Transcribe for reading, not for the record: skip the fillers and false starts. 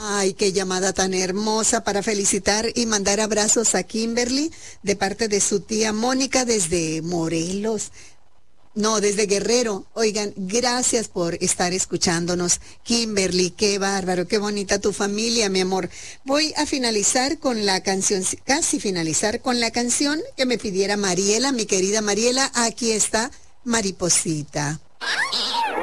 Ay, qué llamada tan hermosa para felicitar y mandar abrazos a Kimberly de parte de su tía Mónica desde Morelos. No, desde Guerrero. Oigan, gracias por estar escuchándonos. Kimberly, qué bárbaro, qué bonita tu familia, mi amor. Voy a finalizar con la canción, casi finalizar con la canción que me pidiera Mariela, mi querida Mariela. Aquí está, Mariposita.